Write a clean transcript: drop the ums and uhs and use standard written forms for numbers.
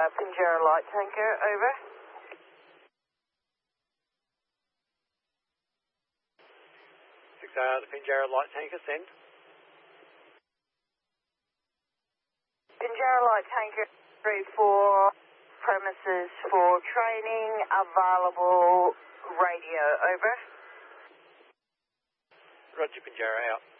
Pinjarra light tanker, over. 6 the Pinjarra light tanker, send. Pinjarra light tanker 34, premises for training, available radio, over. Roger, Pinjarra out.